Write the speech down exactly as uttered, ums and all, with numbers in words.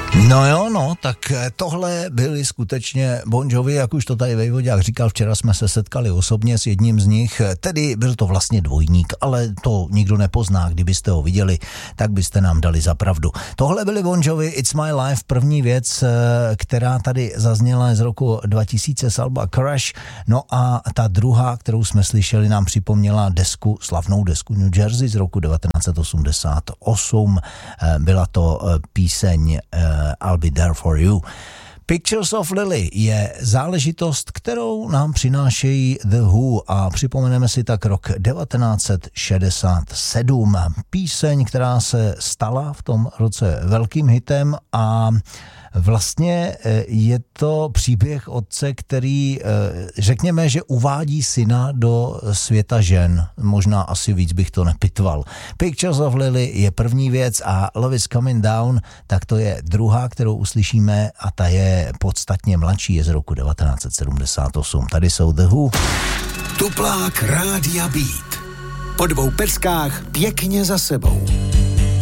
No jo, no, tak tohle byli skutečně Bon Jovi, jak už to tady Vejvodák říkal, včera jsme se setkali osobně s jedním z nich, tedy byl to vlastně dvojník, ale to nikdo nepozná, kdybyste ho viděli, tak byste nám dali za pravdu. Tohle byli Bon Jovi, It's My Life, první věc, která tady zazněla z roku dva tisíce z alba Crash, no a ta druhá, kterou jsme slyšeli, nám připomněla desku, slavnou desku New Jersey z roku devatenáct set osmdesát osm, byla to píseň I'll Be There For You. Pictures of Lily je záležitost, kterou nám přinášejí The Who a připomeneme si tak rok devatenáct set šedesát sedm. Píseň, která se stala v tom roce velkým hitem a vlastně je to příběh otce, který, řekněme, že uvádí syna do světa žen. Možná asi víc bych to nepitval. Pictures of Lily je první věc a Love is Coming Down, tak to je druhá, kterou uslyšíme a ta je podstatně mladší, je z roku devatenáct set sedmdesát osm. Tady jsou The Who. Tuplák Rádia Beat. Po dvou peskách pěkně za sebou.